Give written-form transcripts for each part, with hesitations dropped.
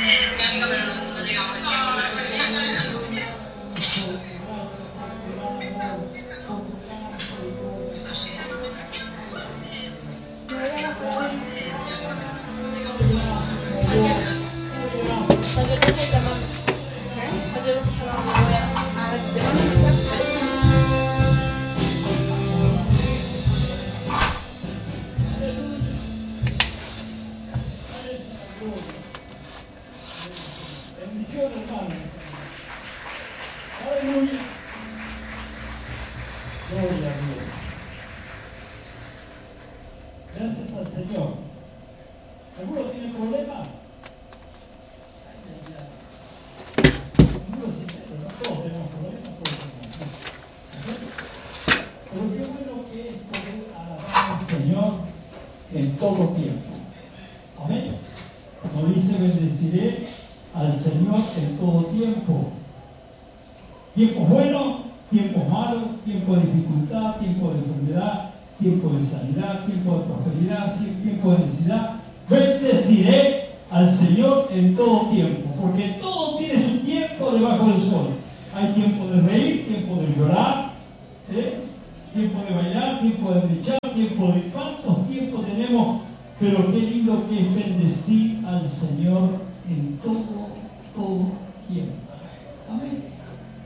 Tiempos buenos, tiempos malos, tiempo de dificultad, tiempo de enfermedad, tiempo de sanidad, tiempo de prosperidad, tiempo de necesidad. Bendeciré al Señor en todo tiempo, porque todo tiene su tiempo debajo del sol. Hay tiempo de reír, tiempo de llorar, tiempo de bailar, tiempo de brillar, tiempo de cuántos tiempos tenemos, pero qué lindo que es bendecir al Señor en todo tiempo. Amén.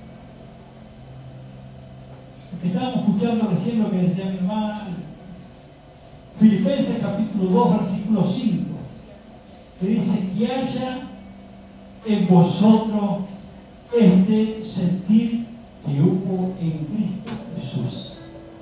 Estábamos escuchando recién lo que decía mi hermana, Filipenses capítulo 2, versículo 5, que dice que haya en vosotros este sentir que hubo en Cristo Jesús.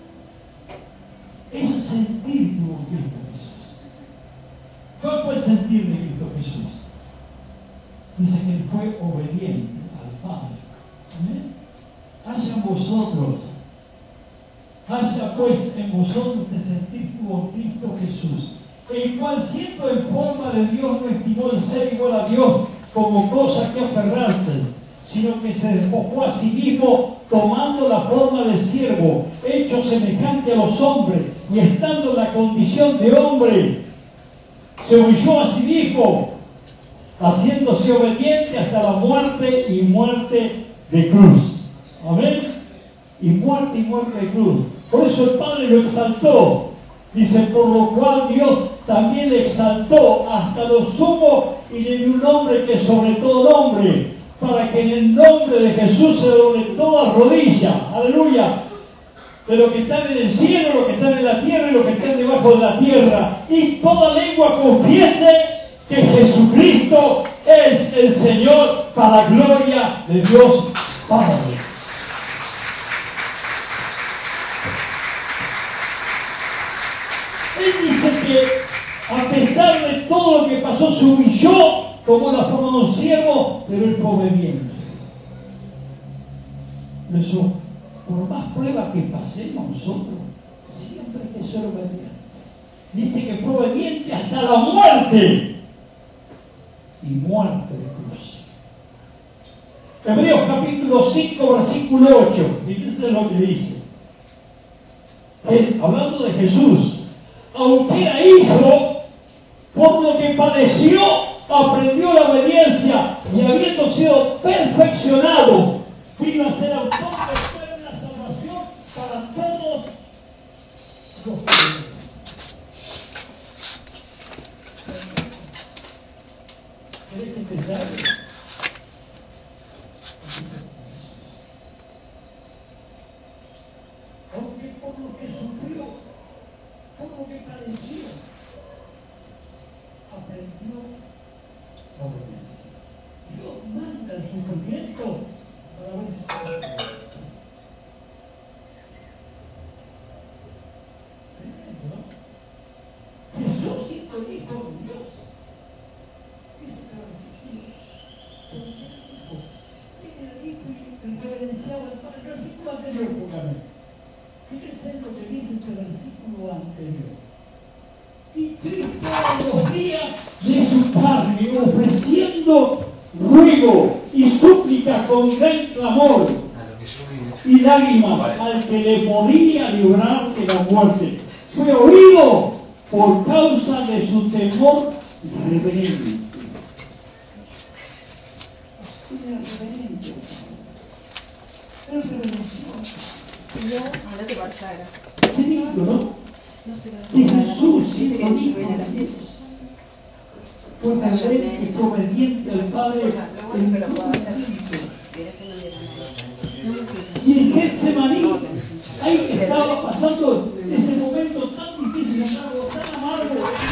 Ese sentir que hubo en Cristo Jesús. ¿Cuál fue el sentir de Cristo Jesús? Dice que él fue obediente al Padre. ¿Amén? Haya en vosotros. Haya pues en vosotros este sentir que hubo en Cristo Jesús, el cual siendo en forma de Dios no estimó el ser igual a Dios como cosa que aferrarse, sino que se despojó a sí mismo tomando la forma de siervo, hecho semejante a los hombres, y estando en la condición de hombre, se humilló a sí mismo, haciéndose obediente hasta la muerte y muerte de cruz. Amén. Y muerte de cruz. Por eso el Padre lo exaltó. Dice, por lo cual Dios también le exaltó hasta lo sumo y le dio un nombre que es sobre todo nombre, para que en el nombre de Jesús se doble toda rodilla, aleluya, de lo que están en el cielo, lo que están en la tierra y lo que están debajo de la tierra, y toda lengua confiese que Jesucristo es el Señor, para gloria de Dios Padre. Él dice que a pesar de todo lo que pasó, se humilló, tomó la forma de un siervo, pero él fue obediente. Por eso, por más pruebas que pasemos nosotros, siempre hay que ser obediente. Dice que fue obediente hasta la muerte, y muerte de cruz. Hebreos capítulo 5, versículo 8, fíjense lo que dice. Hablando de Jesús, aunque era hijo, por lo que padeció, aprendió la obediencia, y habiendo sido perfeccionado, vino a ser autor de eterna salvación para todos los creyentes. ¿Querés que te salve? Aunque por lo que sufrió, por lo que padeció, aprendió la obediencia. Dios manda el sufrimiento para ver si se va. ¿No? Jesús siendo hijo de Dios. Dice que el versículo, ¿quién era hijo y reverenciaba al Padre? El versículo anterior, póngame. Fíjense lo que dice este versículo anterior. Y Cristo en los días de su carne, ofreciendo ruego y súplica con gran clamor y lágrimas al que le podía librar de la muerte, fue oído por causa de su temor reverente. era reverente. Era reverencioso. Se dijo, ¿no? Que Jesús, siendo hijo de Dios, fue reverente y fue obediente al Padre en el Espíritu. Y en Getsemaní, ahí que estaba pasando ese momento tan difícil, algo tan amargo,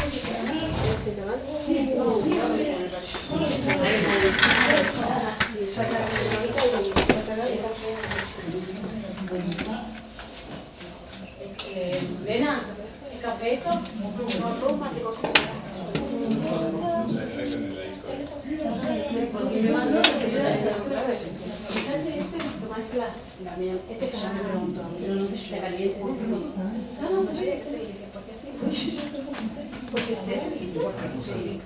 Lena, il cappetto? No, tu fatti così. Porque me mandó la señora de la otra vez. Este que ya me preguntó, pero no sé si está caliente. No sé, porque sí.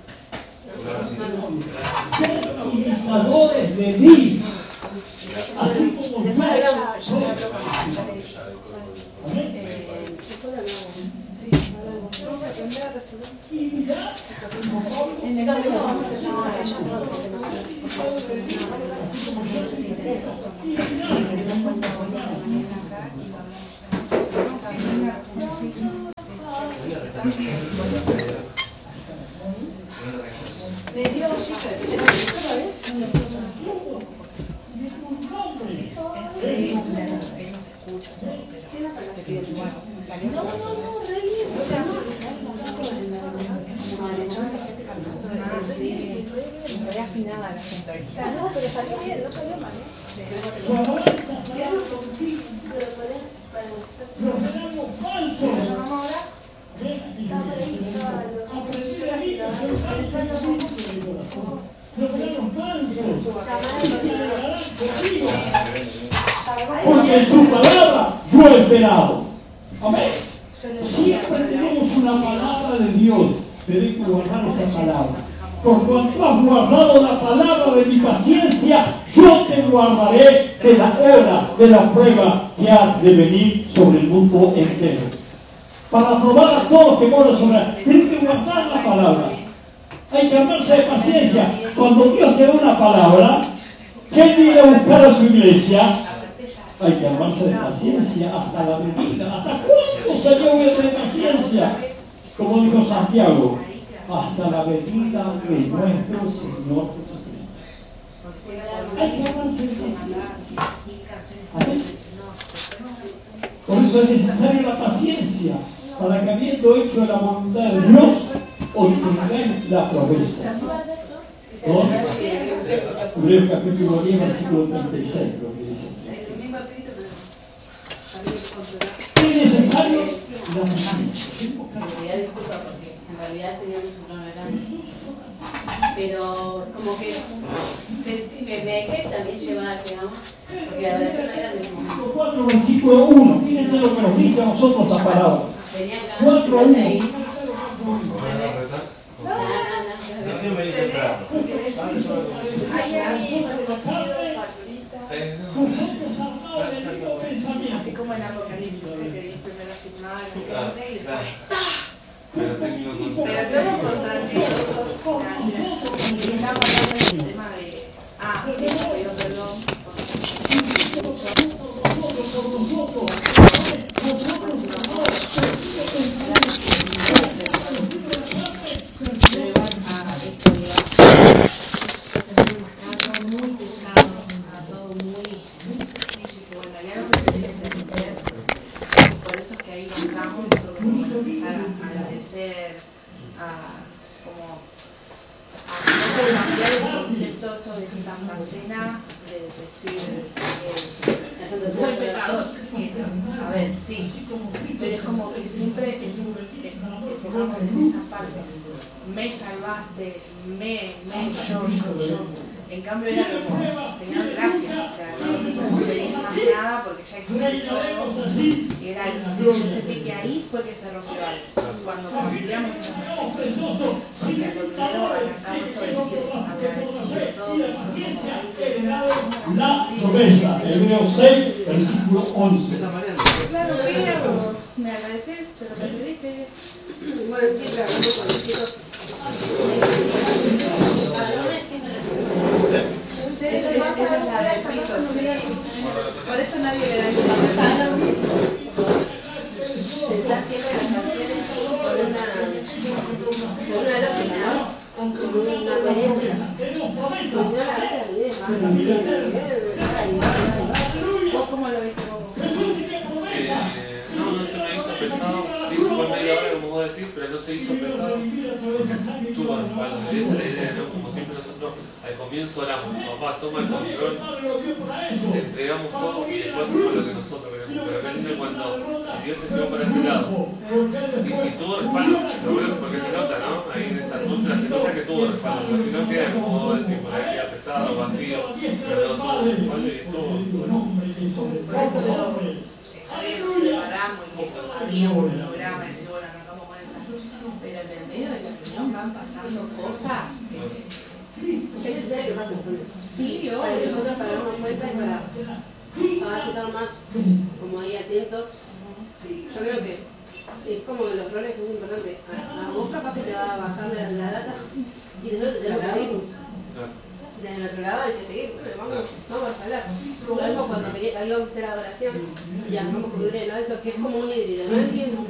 ser imitadores de mí, así como yo soy. Y mirad, afinada la gente. No, pero salió bien, no salió mal. porque en su palabra yo he esperado. Amén. Siempre tenemos una palabra de Dios. Tenemos que guardar esa palabra. Por cuanto has guardado la palabra de mi paciencia, yo te guardaré de la hora de la prueba que ha de venir sobre el mundo entero. Para probar a todos que moran sobre él. Tienes que guardar la palabra. Hay que armarse de paciencia. Cuando Dios te da una palabra, ¿quién viene a buscar a su iglesia? Hay que armarse de paciencia hasta la venida. ¿Hasta cuándo se lleva de paciencia? Como dijo Santiago, hasta la venida de nuestro Señor Jesucristo. Hay que armarse de paciencia. ¿Amén? Por eso es necesaria la paciencia, para que habiendo hecho la voluntad de Dios, obtengáis la promesa. ¿No? Hebreos capítulo 10, versículo 36, lo que dice. Es necesario la paciencia. En realidad teníamos un programa, pero como que me hay que también llevar, digamos, porque la oración era de como 4, versículo 1, fíjense lo que nos dice a nosotros la palabra. 4, 1. así como en Apocalipsis, que Dios primero firmaba la gente y después Pero estamos contradiciendo. Estamos hablando del tema de pido perdón. A ver, sí, pero es como que siempre enfocamos en esa parte. Me salvaste, yo. En cambio era como, Señor, gracias. O sea, no pedí más nada porque ya existía todo. Y era yo sentí que ahí fue que se rompió algo. Cuando cambiamos esas cosas. Porque al primero arrancamos esto de decir, agradecido de todo. La promesa, Hebreos 6, versículo 11. Claro, me agradeces, pero me pediste. Bueno, sí, trabajando con los chicos. Esa es la del piso. Por eso nadie le da el palo. Pensar siempre las canciones con una lógica, ¿no? Con una coherencia. Porque si no la ves al video, ¿vos cómo lo viste vos? No se me hizo pesado, hizo por media hora como vos decís, pero no se hizo pesado. Estuvo al palo, esa es la idea, ¿no? Como siempre nosotros al comienzo hablamos, papá, toma el control, le entregamos todo y después hacemos lo que nosotros queremos. De repente cuando Dios te llevó para ese lado, y tuvo respaldo, lo bueno porque se nota, ¿no? Ahí en esa ultra se nota que tuvo respaldo, porque si no queda, como vos decís, por ahí queda pesado, vacío, pero no tuvo respaldo y estuvo. Nos preparamos y abríamos el programa y decimos, bueno, arrancamos con esta. Pero en el medio de la reunión van pasando cosas que... Es necesario que pasen cosas. Sí, para que nosotros para darnos cuenta y para estar más, como ahí, atentos. Yo creo que es como que los roles son importantes. A vos capaz que te va a bajar la data y nosotros te tenemos que seguir. Desde el otro lado hay que seguir, bueno, vamos a hablar. Lo mismo cuando íbamos a hacer adoración, ya vamos con un alto que es como un híbrido, ¿no es bien?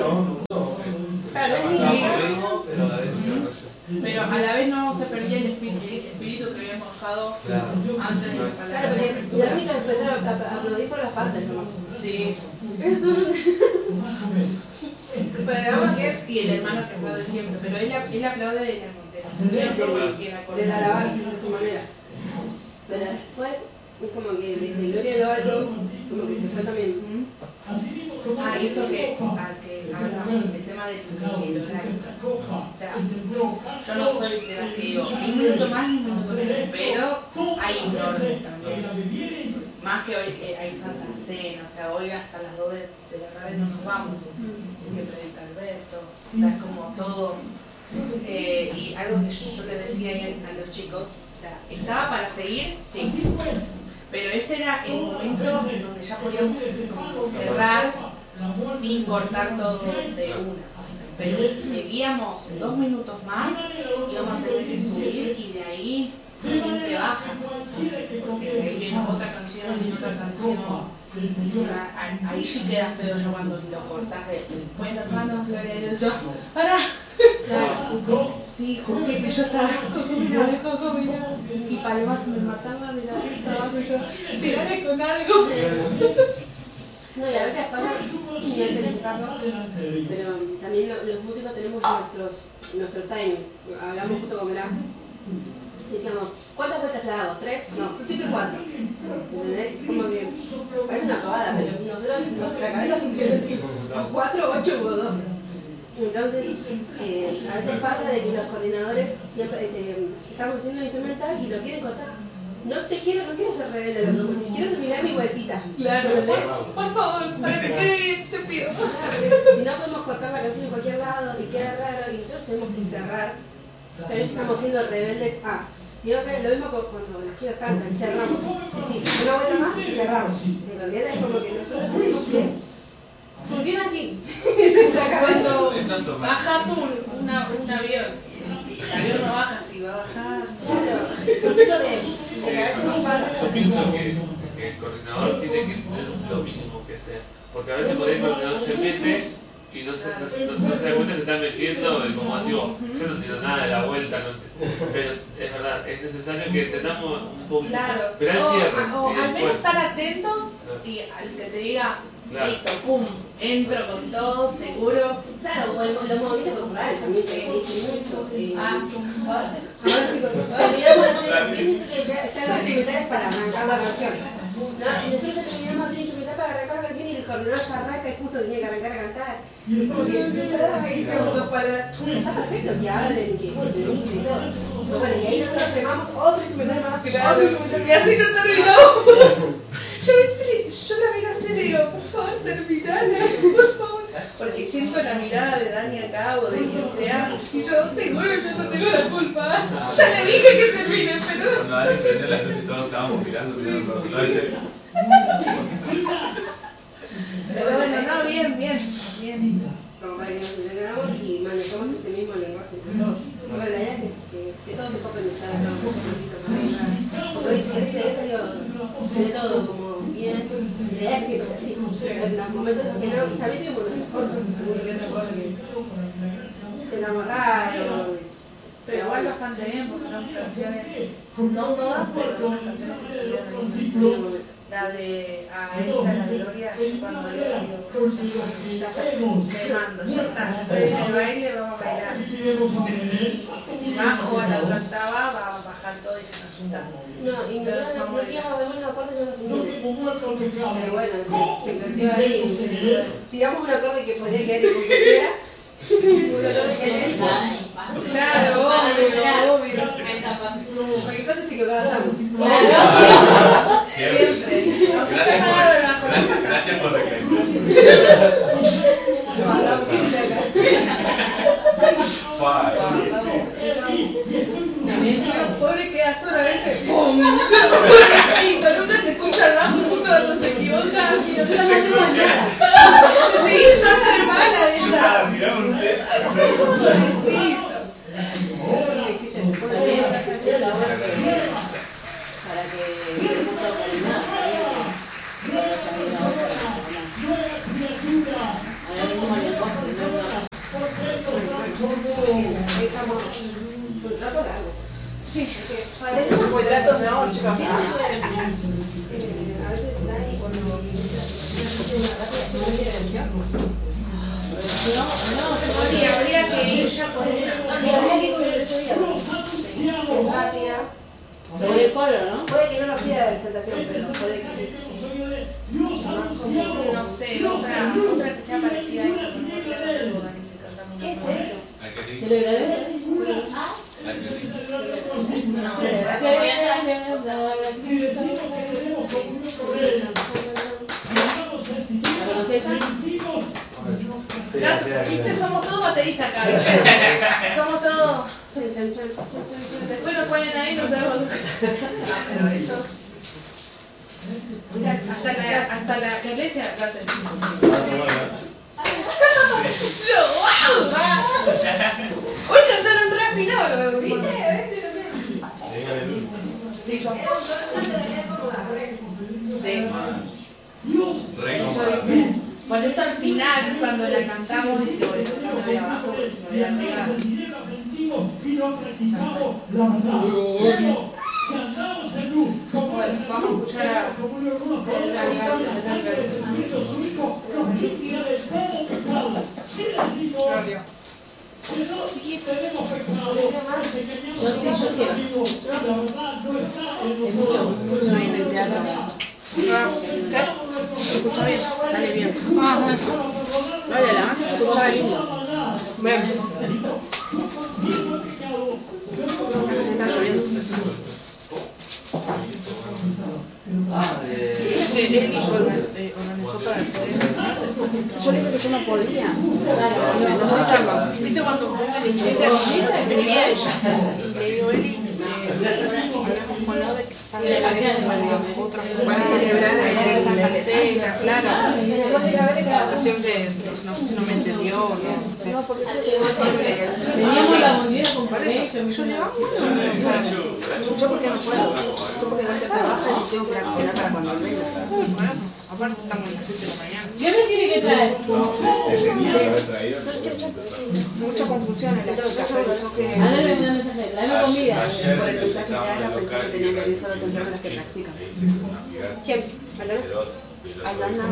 Pero a la vez no se perdía el espíritu que habíamos dejado antes de la Claro, palabra. porque la única que empezar a aplaudir por las partes, ¿no? Sí. Eso Pero digamos que, y el hermano que aplaude siempre, pero él aplaude de la alabanza de su manera. Pero después, es como que desde Gloria a lo alto, como que se fue también. Y eso que hablamos, el tema del horario. O sea, yo no soy de las que digo, ni un minuto más, ni un minuto menos, pero hay un orden también. Más que hoy hay Santa Cena, o sea, hoy hasta las 2 de la tarde no nos vamos, que predica Alberto, o sea, es como todo. Y algo que yo le decía a los chicos, o sea, estaba para seguir, sí, pero ese era el momento en donde ya podíamos como cerrar sin cortar todo de una. Pero si seguíamos 2 minutos más, íbamos a tener que subir y de ahí te baja, porque ahí viene otra canción, viene otra canción. Ahí sí queda feo yo cuando lo cortás de bueno hermanos, gloria a Dios, yo ahora sí, porque que yo estaba y Paloma se me mataba de la risa abajo y yo tirale con algo. No, y a veces pasa, y no es el caso, pero también los músicos tenemos nuestro timing. Hablamos justo con Verá. Decíamos, ¿cuántas vueltas le hago? ¿3? No, siempre 4. ¿Entendés? Como que parece una pavada, pero nosotros, nuestra cabeza funciona así. O 4, 8 o 2. Entonces, a veces pasa de que los coordinadores siempre estamos haciendo un instrumental y lo quieren cortar. No quiero ser rebelde, quiero terminar mi vueltita. Claro, por favor, para que quede estúpido. Si no podemos cortar la canción en cualquier lado y queda raro y nosotros tenemos que cerrar. Pero estamos siendo rebeldes a. Digo que lo mismo cuando los chicos cantan, cerramos. Sí, una vuelta más y cerramos. En realidad es como que nosotros tenemos que. Funciona así. Cuando bajas un avión, el avión no baja, si va a bajar. Claro, es un poquito de Yo pienso que el coordinador tiene que tener lo mínimo que sea, porque a veces por ahí el coordinador se mete y no se da cuenta que se está metiendo, como digo, yo no entiendo nada de la vuelta, pero es verdad, es necesario que tengamos un público, Claro, pero al cierre, o al menos estar atentos y al que te diga, listo, pum, entro con todo, seguro. Claro, o los movimientos corporales también que dicen mucho. Terminamos de hacer están los instrumentales para arrancar la canción. Y nosotros terminamos de hacer instrumental para arrancar la canción y el coordinador ya arranca y justo tenía que arrancar a cantar. Y es como que está perfecto que hablen, que se dice y todo. Pero bueno, y ahí nosotros remamos otro instrumental más. Y así no terminó. Yo la miro así y le digo, por favor, terminale, por favor. Porque siento la mirada de Dani acá o de quien sea, y yo seguro que yo no tengo la culpa. Ya le dije que termine, pero... Cuando Dani prendió la luz y todos estábamos mirando. Pero bueno, no, bien. Como para que nos entregamos y manejamos este mismo lenguaje entre todos. Bueno, la idea es que todos se copen de estar hablando un poquito más. Porque hoy de todo, como bien, de éxitos así. En los momentos que no, también tuvimos unas fotos, seguro que otra cosa que nos amarraron. Pero igual bastante bien porque son canciones, no todas, pero son canciones que salieron. La de a esta la gloria, cuando yo digo, ya está, me mando, ya está, estoy en el baile, vamos a bailar. Si vamos o a la otra octava, va a bajar todo y se nos junta. No, y no quedamos de una parte yo no tenía. Pero bueno, se planteó ahí, tiramos un acorde que podría quedar en cualquiera. Claro, obvio. Cualquier cosa se equivocaba. Siempre. Gracias por recalcar. Pobre queda sola a veces. ¡Pum! Y con una se escucha el bajo, justo cuando se equivoca. Y no se la mandemos nada. Sí, son hermana de ella. Miramos usted. Pobrecito. Para que no toque nada. Ahora mismo le pongo estamos contrato largo. Sí, parece un contrato de 8 a veces Dani cuando habría que ir ya por una. Habría que ir con el otro día. Rápida. Sobre el coro, ¿no? Puede que no nos pida de presentación, pero puede que sí. No sé, otra que sea parecida a esa, pero no recuerdo Dani se cantamos una cosa. ¿Te lo grabé? ¿Viste? Somos todos bateristas acá, ¿viste? Somos todos. Después nos ponen ahí y nos sabemos. No, pero eso. Hasta la iglesia lo hacen. ¡Wow! Hoy cantaron re afinado, ¿viste? Sí, yo. Sí. Yo dije, por eso al final, cuando la cantamos, digo, bueno, no me voy abajo, porque si me voy arriba. Bueno, vamos a escuchar a el Danito que se Gloria. Yo quiero. Soy del teatro. ¿Se escucha bien? Sale bien. Ah, bueno. Vale, la más se escuchaba lindo. Ven. Se está lloviendo. Organizó para el Yo le dije que yo no podía. no sé samba. ¿Viste cuando pongan el chiste venía ella? Y le digo, Eli, hablamos con la de que sale la otra Para celebrar el Santa Cena, claro. La cuestión que no sé si no me entendió o no. Teníamos la moneda con pareja. Yo le digo, Yo porque no puedo. Yo porque no trabajo y tengo que ir a cocinar para cuando venga. aparte estamos a las 7 de la mañana. ¿Qué me tiene que traer? Mucha confusión en la chica pensó que... Ana me mandó un mensaje, tráeme comida. Por el mensaje de Ana pensé que tenía que ir solo con las que practican. ¿Quién? ¿Aldana?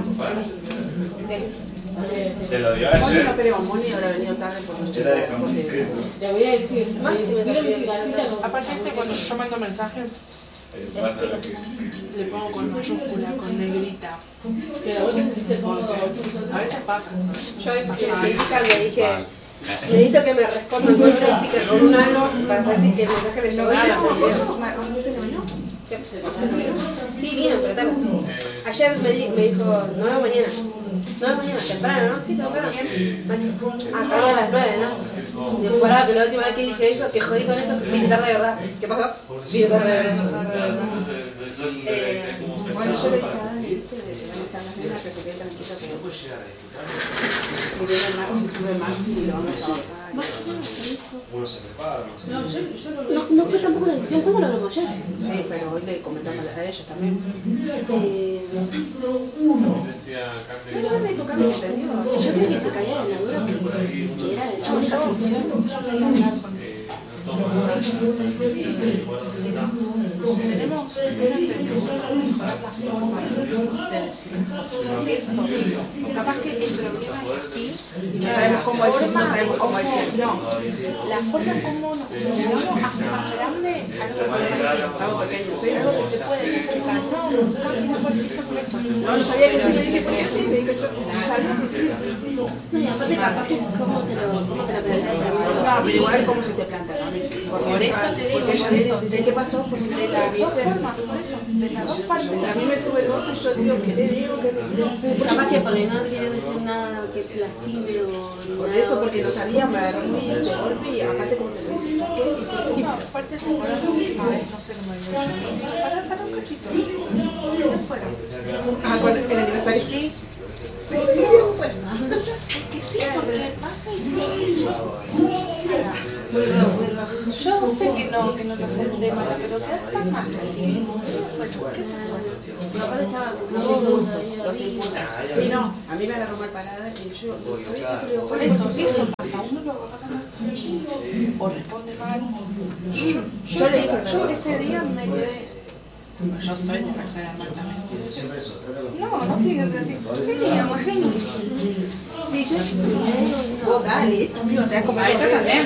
Te lo dio Moni no ayer. tenemos, Moni habrá venido tarde por los Era de chicos. Le voy a decir, Aparte cuando yo mando mensajes, le pongo con mayúscula, con negrita. pero vos te sentiste cómodo. A veces pasa. Yo en sticker le dije, necesito que me respondan con un sticker, con un algo, para saber si que el mensaje le llegó. Sí, vino, pero tarde. Ayer me dijo, no veo mañana. No veo mañana, temprano, ¿no? Sí, temprano. Acá a las 9, ¿no? Digo, pará, que la última vez que dije eso, que jodí con eso, que vine tarde de verdad. ¿Qué pasó? Vine tarde de verdad. Bueno, yo le dije a Dani, ¿viste? Van a estar las nenas que se queden tranquilos que puede llegar a disfrutar. si viene el Maxi, sube Maxi y lo vamos a trabajar. Uno se prepara, no sé. No, yo No fue tampoco una decisión, ¿cuándo lo hablamos ayer? Sí, pero hoy le comentamos a ellos también. Decía Carmen. Pero me dijo Carmen que entendió. Yo creo que se caía en la dura que era la única función. Tenemos una experiencia para las formas de decirlo. Capaz que el problema es así y no sabemos cómo decirlo. No, la forma como nos comunicamos hace más grande algo pequeño, pero algo que se puede explicar. No, cambia por esto. No sabía que se me dije porque sí, me dije yo sabía que sí. No, y aparte capaz que cómo te lo planteas. No, pero igual como se te plantea. Por eso te digo, ¿de qué pasó? Porque de las dos formas, por eso, de las dos partes. A mí me sube dos y yo digo que le digo que Capaz que porque no quiere decir nada que lastime o por nada. eso, porque no sabía, me agarró un niño de golpe y aparte como te lo dice, ¿por qué? No, aparte se acuerdan la última vez, no sé cómo digo. Para un cachito. Fuera. Ah, ¿cuál es el aniversario? Sí. Sí, bueno. Es que sí, porque pasa y Muy rojo. yo sé que no lo hacen de mala, pero queda tan mal así. Pero aparte estaba Los imputa. Sí, no, a mí me agarró mal parada y yo por eso pasa, uno lo agarra mal o responde mal. Yo le dije, yo ese día me quedé. Yo soy de persona mal también. No, fíjate así. ¿Qué digamos? Sí, yo Vos dale, o sea, como ahorita también.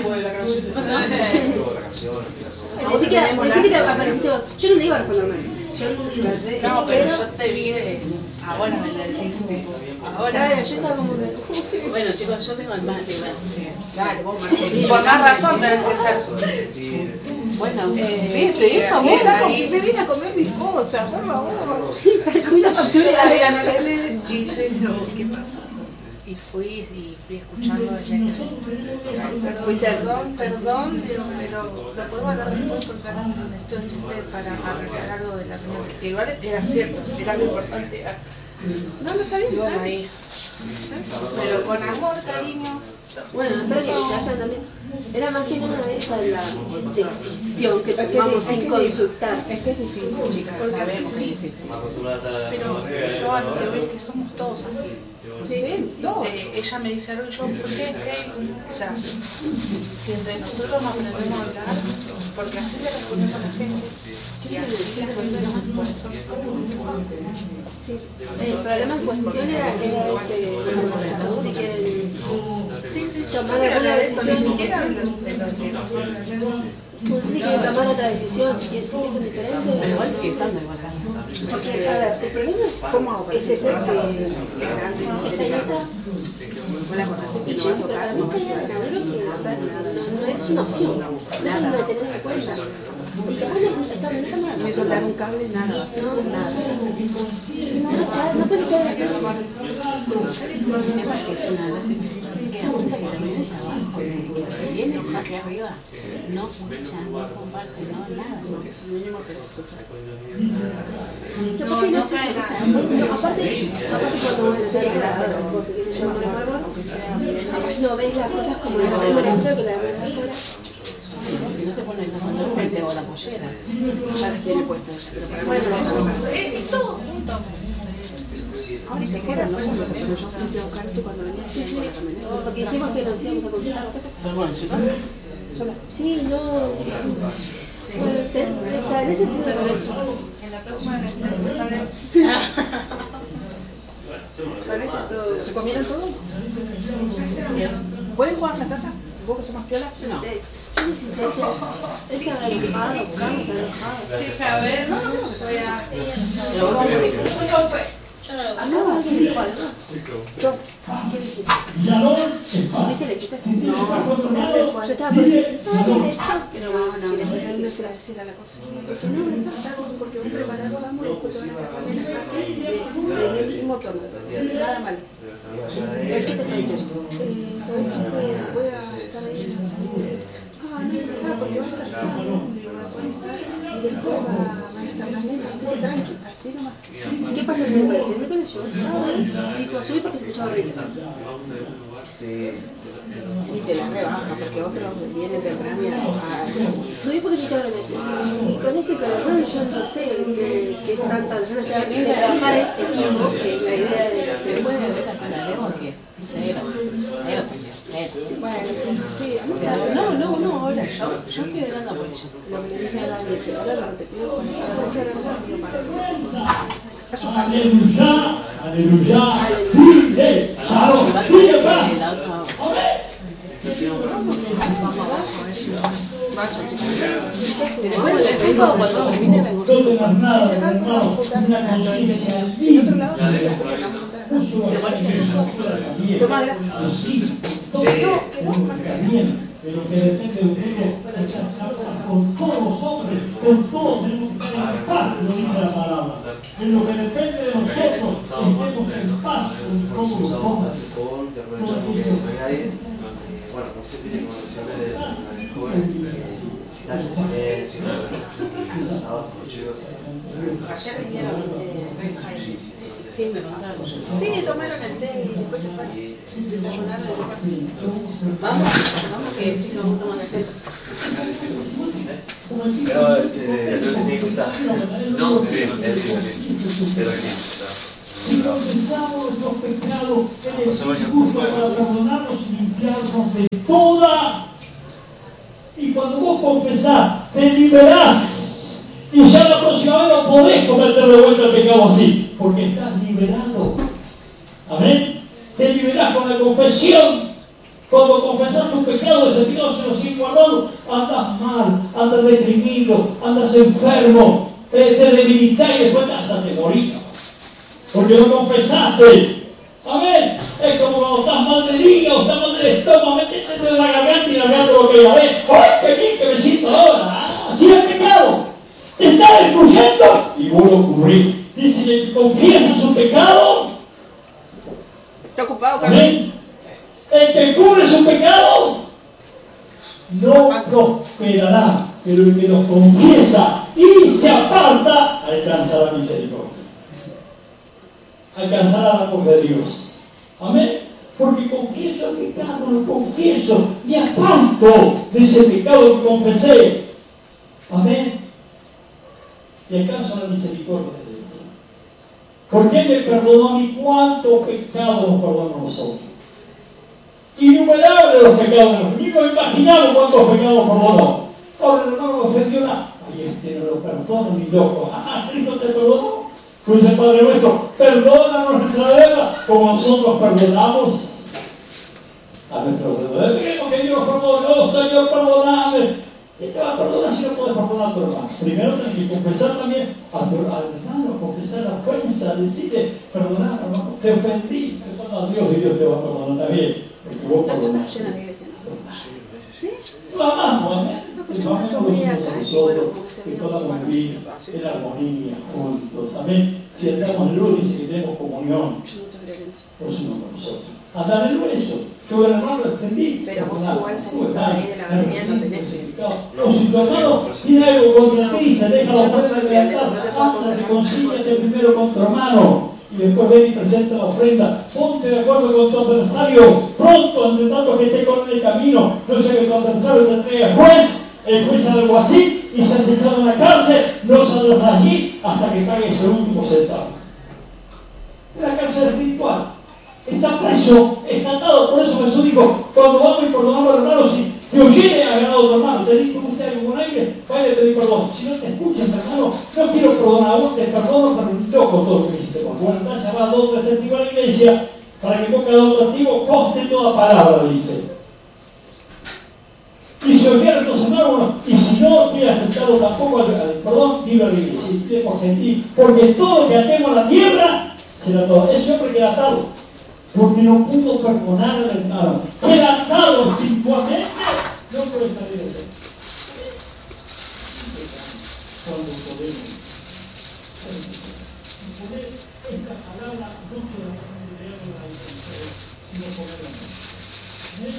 Así que apareciste vos. Yo no le iba a responder mal. No, pero yo te vi ahora me lo decís. Ahora yo estaba como de... Bueno, chicos, yo tengo el mate, bueno. dale, vos Marcelina. Por más razón tenés que ser. Bueno, Viste, hija, vos estás con que vine a comer mis cosas, por favor. Una factura de Y yo digo, ¿qué pasó? Y fui escuchando a ella perdón, digo, pero lo puedo hablar después porque ahora necesito decirte para arreglar algo de la reunión. Que igual era cierto, era lo importante. No, está bien, está bien. Pero con amor, cariño. Bueno, espero que se haya entendido. Era más que nada esa la decisión que tomamos sin consultar. Es que es difícil, chicas, sabemos que es difícil. Pero yo a lo que veo es que somos todos así. Sí, no. Ella me dice algo y yo, ¿por qué? O sea, si entre nosotros no aprendemos a hablar, porque así le respondemos a la gente. Y así las personas, por eso Sí. El problema en cuestión era ese, si quieren tomar alguna decisión. Ni siquiera de los Pues si quieren tomar otra decisión, si piensan diferente. igual sí estando igual. Porque, a ver, el problema es cómo es ese que esta nota y yo, para mí que era que no es una opción, no es algo de tener en cuenta. Y capaz no está mal. ni soltar un cable, nada, nada. No puedo echar Es que es una que apunta que también es abajo, que viene aquí arriba, no escucha, no comparte, no nada. Mínimo que escucha. No cae nada. Aparte cuando uno está grabado, yo me acuerdo, capaz no ves las cosas como las vemos nosotros que las vemos afuera. Si no se pone el frente o la pollera. Ya las tiene puestas. Pero para bueno, todo junto. Ahora y se quedan los hombres, pero yo fui a buscarte cuando venía así con la camioneta. Porque dijimos que nos íbamos a consultar. Bueno, chicos. Sí, no. Bueno, o sea, en ese punto En la próxima necesitamos ¿se comieron todo? ¿Pueden jugar en la casa? ¿Vos que sos más piola? No. Sí, sí, esa enojado, A ver, no, voy a... acá alguien dijo algo. Yo. ¿Viste le quitas? No, yo estaba por decir, No, después él me fue a decir a la cosa. Porque no, porque vos preparás algo y después te van a poner así del mismo tono. Nada malo. ¿qué te parece? ¿Sabes qué? Voy a estar ahí en la salida. Ah, no, porque vas a estar y después van a estar las nenas. Así que tranqui, así nomás. ¿Qué pasa el miércoles? yo. Dijo, subí porque se escuchaba horrible. Y te la rebaja, porque otros vienen temprano a subí porque se escuchaba horrible. Y con ese corazón yo no sé que es tanta, yo no sé de trabajar el equipo, que la idea de Se puede ver acá la demo que cero. Bueno, sí, a mí No, ahora yo estoy hablando por ello. lo que le dije a David, que ahora lo repetido con Aleluya, aleluya. Sí, claro, sí, ¿qué pasa? Cuando termine vengo. No tengas nada, hermano, una conciencia limpia. Sí, todo bien, pero que depende de uno, con todos los hombres, con todos tenemos que estar en paz, lo dice la palabra. En lo que depende de nosotros, estemos en paz con todos los hombres. Bueno, no sé, tiene conversaciones de jóvenes, si estás en silencio, ayer vinieron sí, me contaron. Sí, tomaron el té y después se fueron. Desayunaron y vamos que sí, nos gusta más el té. Pero te que gustar. No, sí. Pero Si confesamos nuestros pecados, Él es justo para perdonarnos y limpiarnos de toda. Y cuando vos confesás, te liberás. Y ya la próxima vez no podés cometer de vuelta el pecado así, porque estás liberado. Amén. Te liberás con la confesión. Cuando confesás tus pecados, ese pecado se los sigue guardando, andas mal, andas deprimido, andas enfermo, te debilitas y después hasta te morís. Porque lo confesaste. Amén. Es como cuando estás mal del hígado, estás mal del estómago, metete en la garganta y largando lo que ya ves. ¡Ay, qué bien que me siento ahora! Así es el pecado. Te está destruyendo y vos lo cubrís. Dice que confiesa su pecado. ¿Está ocupado, Carmen? Amén. El que cubre su pecado no prosperará, pero el que los confiesa y se aparta alcanzará misericordia. Alcanzará la voz de Dios. Amén. Porque confieso el pecado, lo confieso, me aparto de ese pecado que confesé. Amén. Y alcanzo la misericordia de Dios. Porque Él me perdonó a mí. ¿Cuántos pecados nos perdonó a nosotros? Innumerables los pecados. Ni nos imaginamos cuántos pecados perdonó. Ahora no nos ofendió nada. Ay, no lo perdono, mi loco. Cristo te perdonó. Pues el Padre nuestro, perdónanos nuestra deuda como nosotros perdonamos a nuestros deudores. Queremos que Dios perdone, Señor, perdoname. ¿Qué te va a perdonar si no puedes perdonar a tu hermano? Primero tienes que confesar también al hermano, confesar la ofensa, decirle, perdonar, hermano, te ofendí, perdona a Dios y Dios te va a perdonar también, porque vos perdonás. ¿Sí? Lo amamos, amén. Lo amamos nosotros, que podamos vivir en armonía juntos, amén. Si andamos en luz, dice que tenemos comunión por su nombre nosotros. Andar en eso. Yo el hermano lo entendí. Pero vos igual salís por ahí de la batería, no tenés fe. No, si tu hermano tiene algo contra ti, se deja la ofrenda levantar, anda, reconcíliate primero con tu hermano y después ven y presenta la ofrenda. Ponte de acuerdo con tu adversario pronto, entre tanto que esté con el camino. No sea que tu adversario te entregue al juez, el juez al alguacil y se has echado en la cárcel, no saldrás allí hasta que pagues el último centavo. La cárcel espiritual. Está preso, está atado. Por eso Jesús dijo, cuando vamos y perdonamos a los hermanos, si te oyere a ganado a tu hermano, te dijo usted algo con aire, vaya a pedir perdón. Si no te escuchas, hermano, no quiero perdonar a vos, te perdono, pero no con todo lo que me hiciste. Bueno, estás llamado a 2 o 3 testigos a la iglesia, para que con cada otro testigo conste toda palabra, dice. Y si oyera a tus hermanos, y si no quiere aceptarlo tampoco al perdón, dilo a la iglesia, si quiere por gentil, porque todo lo que atemos a la tierra, será todo. Ese hombre queda atado. Porque no pudo perdonar al hermano. Queda atado espiritualmente, no puede salir de él. Cuando podemos poner esta palabra, no solamente leerla la intención, sino ponerla en mente.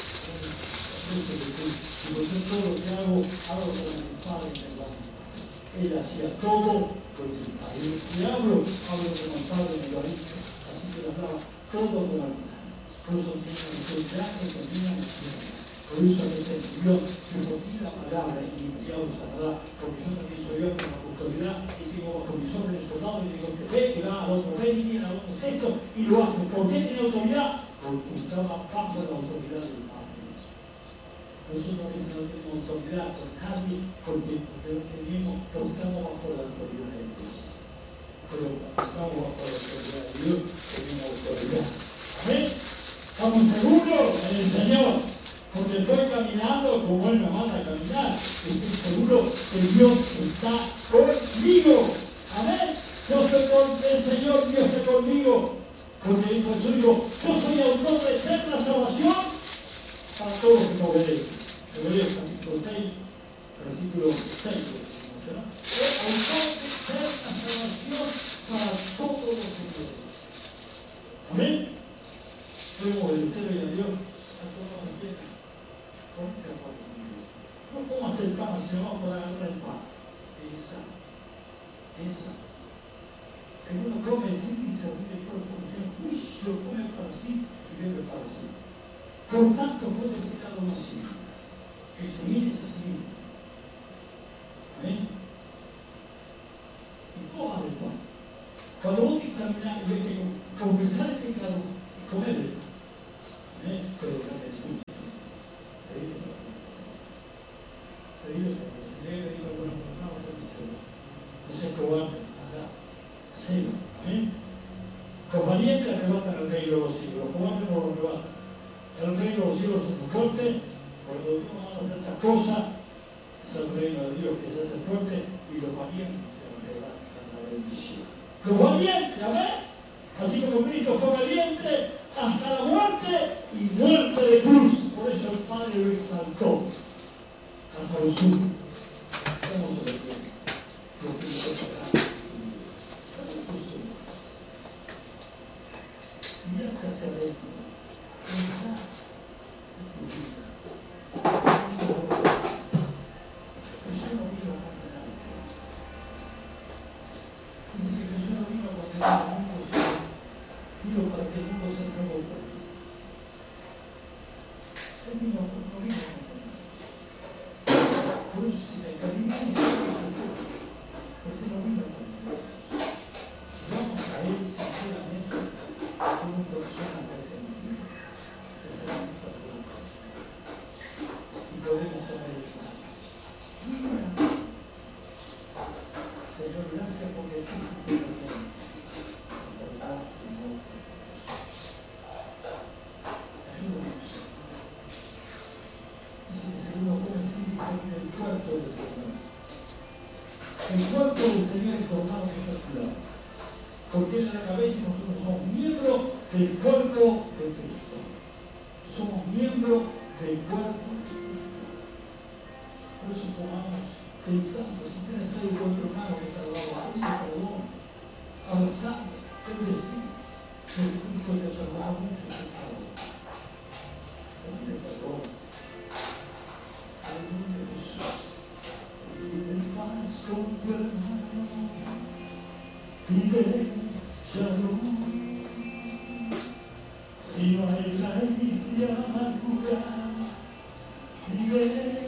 Y por eso todo lo que hago para mi Padre, Él hacía todo con el Padre. Y hablo como el Padre me lo ha dicho, así que lo hablaba todo con el Padre. Por eso tiene autoridad que termina en la tierra. Por eso a veces Dios me cogí la palabra y ya os la verdad, porque yo también soy yo con la autoridad y digo bajo mis órdenes soldados y digo que ve, que va al otro rey, y al otro sexto y lo hace. ¿Por qué tiene autoridad? Porque estaba bajo la autoridad del Padre. Nosotros a veces no tenemos autoridad con nadie porque no tenemos, porque estamos bajo la autoridad de Dios. Pero estamos bajo la autoridad de Dios, tenemos autoridad. ¿Amén? Estamos seguros en el Señor. Porque estoy caminando como Él me manda a caminar. Estoy seguro que Dios está conmigo. Amén. Yo estoy con el Señor, Dios está conmigo. Porque dijo el suyo, yo soy autor de eterna salvación para todos los que me obedecen. Hebreos capítulo 6, versículo 6. ¿No? Autor de eterna salvación para todos los que me obedecen. Amén. Debemos obedecerle a Dios a todas las ciencias. No comas el pan, sino para agarrar el pan. Esa. Si uno come sin discernir el cuerpo, el juicio come para sí y bebe para sí. Por tanto, puede ser cada uno así. El seguir es así. Amén. Y coma del pan. Cuando uno examina y ve que confesar el pecado y comer el pan. Amén. Pero la bendición. Los valientes arrebatan el reino de los cielos, los cobardes no lo arrebatan. El reino de los cielos es el fuerte, cuando Dios manda a hacer estas cosas, es el reino de Dios que se hace fuerte y los valientes arrebatan la bendición. Los valientes, amén. Así como Cristo fue valiente hasta la muerte y muerte de cruz. Por eso el Padre lo exaltó hasta los últimos. Estamos obedientes. Lo que nos toca. Mira que hacia adentro. Esa es tu vida. Jesús no vino a condenar. Dice que Jesús no vino a condenar al mundo, sino para que el mundo se salve por él. Él no vino a condenar. Por eso si me caminan, ¿por qué no vino a condenar? Si vamos a él sinceramente, como persona arrepentida, que será nuestra pregunta. Y podemos tomar el pan. Señor, gracias porque tú te lo tienes. Verdad y muerte. Ayúdanos, Señor. Dice que según lo puede decir, dice el cuerpo del Señor. El cuerpo del Señor es formado espectacular. Porque Él es la cabeza y nosotros somos miembros del cuerpo de Cristo. Somos miembros del cuerpo de Cristo. Por eso tomamos pensando, si tienes algo con tu hermano que está al lado, pide perdón. Avanzando, es decir, que Cristo te perdona mucho pecado. Pide perdón. Aleluya, Jesús. Pide paz con tu hermano. Pide shalom.